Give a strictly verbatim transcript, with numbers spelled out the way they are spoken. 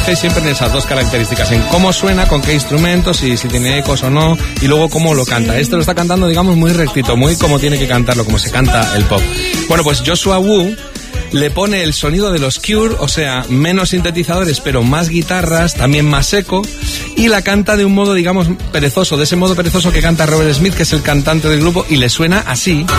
siempre en esas dos características, en cómo suena, con qué instrumentos, y si tiene ecos o no, y luego cómo lo canta. Este lo está cantando, digamos, muy rectito, muy como tiene que cantarlo, como se canta el pop. Bueno, pues Joshua Wu le pone el sonido de los Cure, o sea, menos sintetizadores, pero más guitarras, también más seco, y la canta de un modo, digamos, perezoso, de ese modo perezoso que canta Robert Smith, que es el cantante del grupo, y le suena así.